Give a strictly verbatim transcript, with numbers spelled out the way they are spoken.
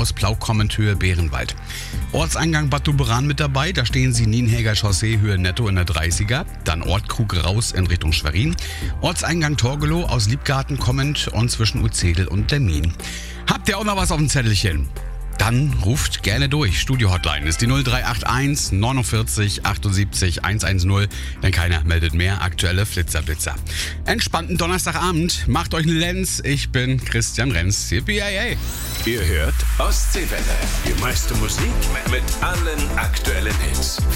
aus Plau kommend Höhe Bärenwald. Ortseingang Bad Doberan mit dabei, da stehen Sie Nienhäger Chaussee Höhe Netto in der dreißiger, dann Ort Krug raus in Richtung Schwerin, Ortseingang Torgelow aus Liebgarten kommend und zwischen Uzedel und Demmin. Habt ihr auch noch was auf dem Zettelchen? Dann ruft gerne durch. Studio-Hotline ist die null drei acht eins neunundvierzig achtundsiebzig hundertzehn, denn keiner meldet mehr. Aktuelle Flitzerblitzer. Entspannten Donnerstagabend. Macht euch einen Lenz. Ich bin Christian Renz. Yippie. Ihr hört Ostseewelle. Die meiste Musik mit allen aktuellen Hits.